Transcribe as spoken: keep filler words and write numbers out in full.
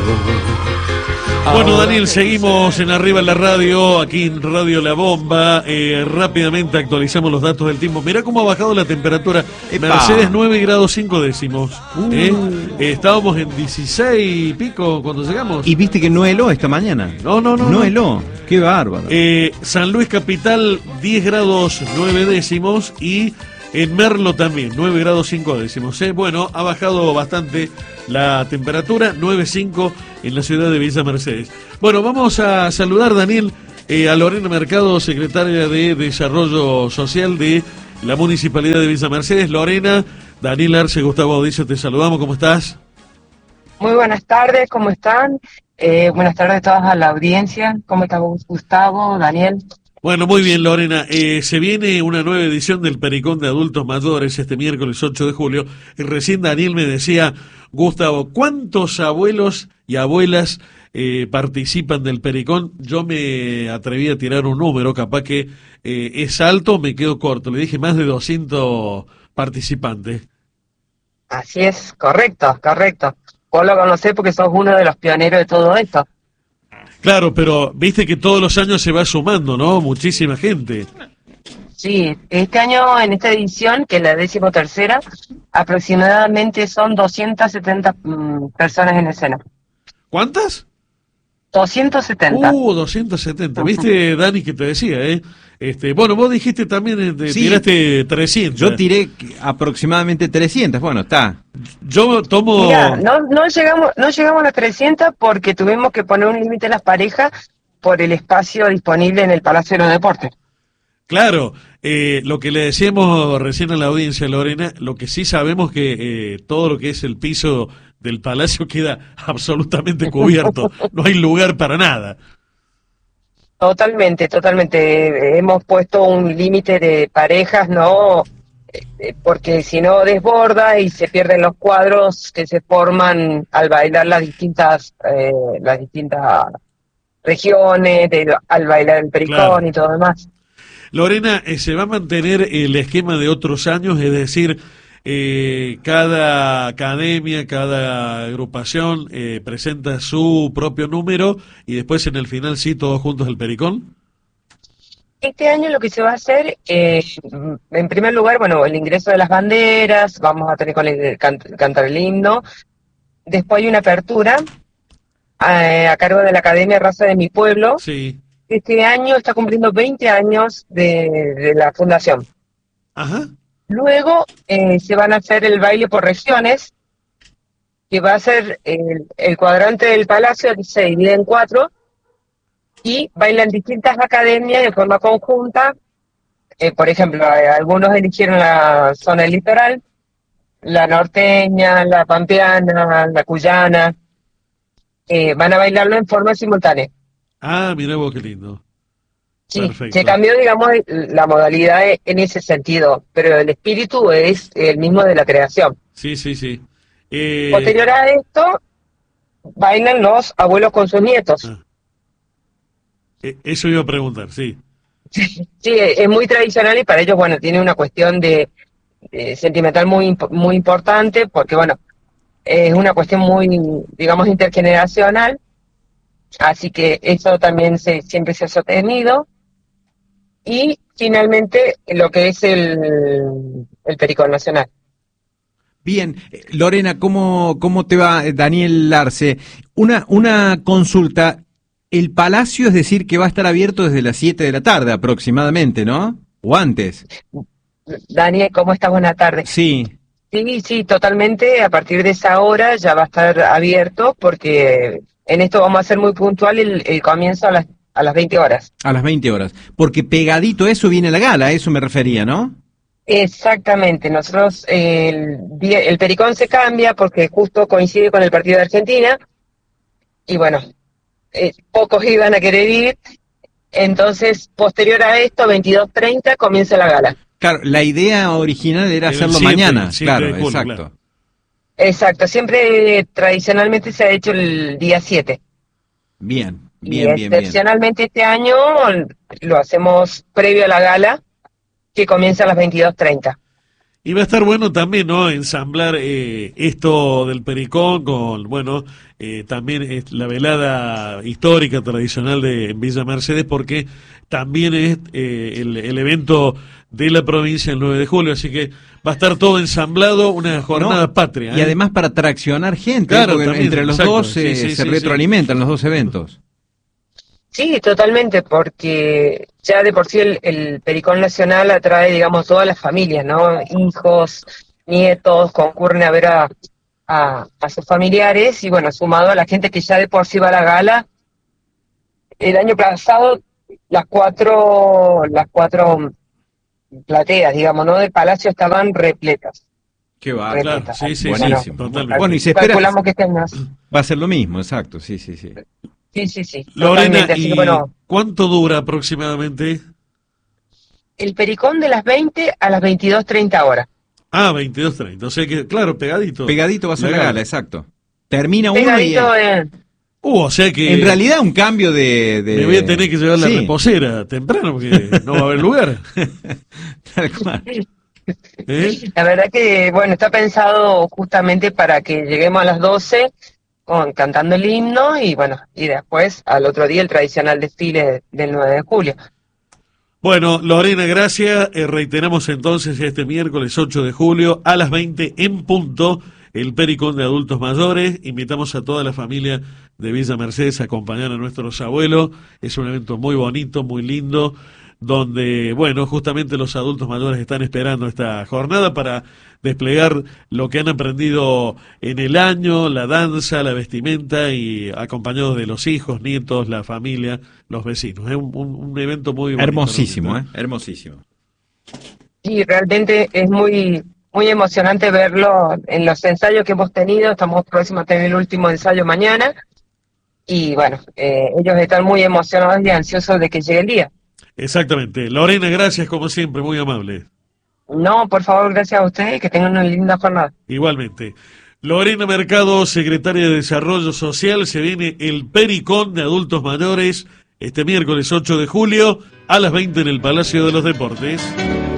Bueno, Daniel, seguimos en Arriba en la Radio, aquí en Radio La Bomba. Eh, rápidamente actualizamos los datos del tiempo. Mirá cómo ha bajado la temperatura. Epa. Mercedes nueve grados cinco décimos. Uh. ¿Eh? Eh, estábamos en dieciséis y pico cuando llegamos. Y viste que no heló esta mañana. No, no, no. No no. heló. Qué bárbaro. Eh, San Luis Capital, diez grados nueve décimos. Y en Merlo también, nueve grados cinco décimos. ¿eh? Bueno, ha bajado bastante la temperatura, nueve cinco en la ciudad de Villa Mercedes. Bueno, vamos a saludar, Daniel, eh, a Lorena Mercado, secretaria de Desarrollo Social de la Municipalidad de Villa Mercedes. Lorena, Daniel Arce, Gustavo Audicio, te saludamos, ¿cómo estás? Muy buenas tardes, ¿cómo están? Eh, buenas tardes a todas a la audiencia. ¿Cómo está Gustavo, Daniel? Bueno, muy bien, Lorena. Eh, se viene una nueva edición del Pericón de Adultos Mayores este miércoles ocho de julio. Y recién Daniel me decía, Gustavo, ¿cuántos abuelos y abuelas eh, participan del Pericón? Yo me atreví a tirar un número, capaz que eh, es alto, me quedo corto. Le dije más de doscientos participantes. Así es, correcto, correcto. Vos lo conocés porque sos uno de los pioneros de todo esto. Claro, pero viste que todos los años se va sumando, ¿no? Muchísima gente. Sí, este año en esta edición, que es la decimotercera, aproximadamente son doscientas setenta mm, personas en escena. ¿Cuántas? doscientas setenta. Uh, doscientos setenta. ¿Viste, Dani, que te decía, eh? Este, bueno, vos dijiste también, eh, Sí. tiraste trescientos. Yo tiré aproximadamente trescientas. Bueno, está. Yo tomo... Mira, no, no llegamos, no llegamos a las trescientas porque tuvimos que poner un límite a las parejas por el espacio disponible en el Palacio de los Deportes. Claro, eh, lo que le decíamos recién a la audiencia, Lorena, lo que sí sabemos que eh, todo lo que es el piso del palacio queda absolutamente cubierto, no hay lugar para nada. Totalmente, totalmente. Hemos puesto un límite de parejas, ¿no? Eh, Porque si no desborda y se pierden los cuadros que se forman al bailar las distintas, eh, las distintas regiones, de, al bailar el pericón Claro. y todo demás. Lorena, eh, ¿se va a mantener el esquema de otros años? Es decir, eh, cada academia, cada agrupación eh, presenta su propio número y después en el final sí, todos juntos el pericón. Este año lo que se va a hacer, eh, en primer lugar, bueno, el ingreso de las banderas, vamos a tener con el can- cantar el himno. Después hay una apertura eh, a cargo de la Academia Raza de mi Pueblo. Sí. Este año está cumpliendo veinte años de, de la fundación. Ajá. Luego eh, se van a hacer el baile por regiones, que va a ser el, el cuadrante del palacio, que se divide en cuatro, y bailan distintas academias de forma conjunta. Eh, por ejemplo, eh, algunos eligieron la zona del litoral, la norteña, la pampeana, la cuyana. Eh, van a bailarlo en forma simultánea. Ah, mirá vos qué lindo. Sí, Perfecto. se cambió, digamos, la modalidad en ese sentido, pero el espíritu es el mismo de la creación. Sí, sí, sí. Eh, Posterior a esto, bailan los abuelos con sus nietos. ah, eh, eso iba a preguntar, sí. Sí, es muy tradicional y para ellos, bueno, tiene una cuestión de, de sentimental muy imp- muy importante, porque, bueno, es una cuestión muy, digamos, intergeneracional, así que eso también se, siempre se ha sostenido. Y finalmente, lo que es el, el Pericón Nacional. Bien, eh, Lorena, ¿cómo, cómo te va, eh, Daniel Arce? Una, una consulta. El palacio, es decir, que va a estar abierto desde las siete de la tarde aproximadamente, ¿no? O antes. Daniel, ¿cómo estás? Buenas tardes. Sí. Sí, sí, totalmente. A partir de esa hora ya va a estar abierto porque en esto vamos a ser muy puntual el, el comienzo a las, a las veinte horas. A las veinte horas. Porque pegadito a eso viene la gala, a eso me refería, ¿no? Exactamente. Nosotros, eh, el, día- el Pericón se cambia porque justo coincide con el partido de Argentina y bueno, eh, pocos iban a querer ir. Entonces, posterior a esto, veintidós treinta, comienza la gala. Claro, la idea original era Era el hacerlo siete, mañana. siete Claro, de julio, exacto. claro. Exacto. Siempre, eh, tradicionalmente, se ha hecho el día siete. Bien, Y bien, bien, bien. excepcionalmente este año lo hacemos previo a la gala, que comienza a las veintidós treinta. Y va a estar bueno también, ¿no? Ensamblar eh, esto del Pericón con, bueno, eh, también es la velada histórica, tradicional de Villa Mercedes, porque también es eh, el, el evento de la provincia el nueve de julio, así que va a estar todo ensamblado, una jornada No, patria. Y ¿eh? además para traccionar gente, Claro, porque también, entre los exacto. dos eh, Sí, sí, se sí, retroalimentan los dos eventos. Sí, totalmente, porque ya de por sí el, el Pericón Nacional atrae, digamos, todas las familias, ¿no? Hijos, nietos, concurren a ver a, a, a sus familiares y, bueno, sumado a la gente que ya de por sí va a la gala. El año pasado, las cuatro, las cuatro plateas, digamos, ¿no? Del Palacio estaban repletas. Qué va, Claro, repletas. sí, sí, buenísimo. sí, totalmente. Bueno, y se espera, Calculamos que estén más. va a ser lo mismo, exacto, sí, sí, sí. Sí, sí, sí, Lorena, totalmente. Así ¿y que, bueno, cuánto dura aproximadamente? el Pericón de las veinte a las veintidós treinta horas. Ah, veintidós treinta, o sea que, claro, pegadito. Pegadito va a ser La la gala. gala, exacto. Termina uno y... Pegadito en... Uh, o sea que En realidad un cambio de... de- me voy a tener que llevar la Sí. reposera temprano porque no va a haber lugar. Tal cual. ¿Eh? La verdad que, bueno, está pensado justamente para que lleguemos a las doce con, cantando el himno y, bueno, y después al otro día el tradicional desfile del nueve de julio. Bueno, Lorena, gracias. Eh, reiteramos entonces este miércoles ocho de julio a las veinte en punto el Pericón de adultos mayores. Invitamos a toda la familia de Villa Mercedes a acompañar a nuestros abuelos. Es un evento muy bonito, muy lindo, donde, bueno, justamente los adultos mayores están esperando esta jornada para desplegar lo que han aprendido en el año, la danza, la vestimenta, y acompañados de los hijos, nietos, la familia, los vecinos. Es un, un, un evento muy bonito. Hermosísimo, ¿eh? ¿no? Hermosísimo. Y realmente es muy muy emocionante verlo en los ensayos que hemos tenido. Estamos próximos a tener el último ensayo mañana. Y bueno, eh, ellos están muy emocionados y ansiosos de que llegue el día. Exactamente. Lorena, gracias como siempre, muy amable. No, por favor, gracias a ustedes, que tengan una linda jornada. Igualmente. Lorena Mercado, secretaria de Desarrollo Social, se viene el Pericón de adultos mayores este miércoles ocho de julio a las veinte en el Palacio de los Deportes.